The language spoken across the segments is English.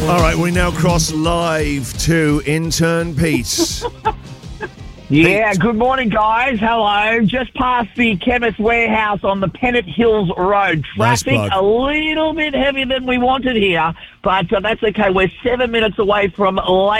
All right, we now cross live to intern Pete. Yeah, good morning, guys. Hello. Just past the Chemist Warehouse on the Pennant Hills Road. Traffic Nice a little bit heavier than we wanted here, but that's okay. We're 7 minutes away from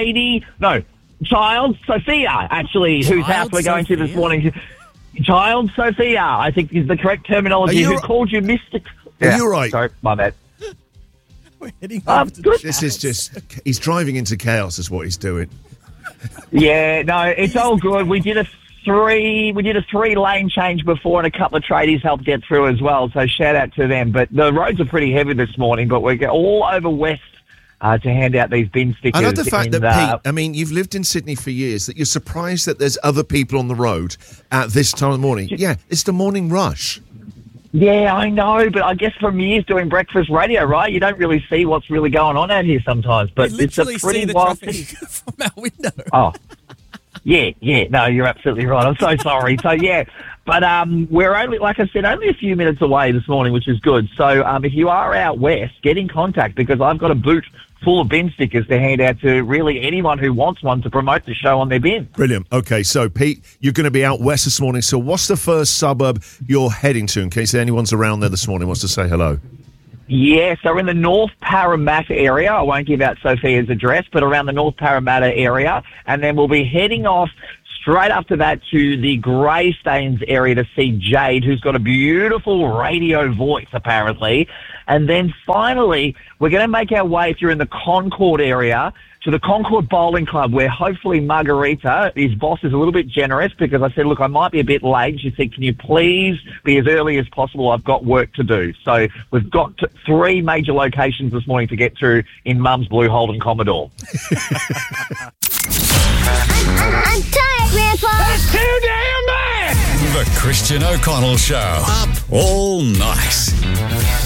Child Sophia, actually, whose house we're going to this morning. Child Sophia, I think is the correct terminology. Who called you Mr. Are you right? Sorry, my bad. We're heading over to the This is just, he's driving into chaos is what he's doing. Yeah, no, it's all good. We did a three-lane change before, and a couple of tradies helped get through as well. So shout out to them. But the roads are pretty heavy this morning. But we're all over west to hand out these bin stickers. I love the fact that, Pete, I mean, you've lived in Sydney for years, that you're surprised that there's other people on the road at this time of the morning. Yeah, it's the morning rush. Yeah, I know, but I guess from years doing breakfast radio, right, you don't really see what's really going on out here sometimes. But we it's a literally pretty see the wild traffic thing. from our window. Oh, yeah, no, you're absolutely right. I'm so sorry. So, yeah, but we're only, like I said, only a few minutes away this morning, which is good. So if you are out west, get in contact because I've got a boot full of bin stickers to hand out to really anyone who wants one to promote the show on their bin. Brilliant. Okay, so, Pete, you're going to be out west this morning. So what's the first suburb you're heading to in case anyone's around there this morning wants to say hello? Yeah, so we're in the North Parramatta area. I won't give out Sophia's address, but around the North Parramatta area. And then we'll be heading off straight after that to the Greystanes area to see Jade, who's got a beautiful radio voice, apparently. And then finally, we're going to make our way, if you're in the Concord area, to the Concord Bowling Club, where hopefully Margarita, his boss, is a little bit generous because I said, look, I might be a bit late. She said, can you please be as early as possible? I've got work to do. So we've got 3 major locations this morning to get through in Mum's Blue Holden Commodore. I'm tired, Grandpa. That's too damn bad! The Christian O'Connell Show. Up all night.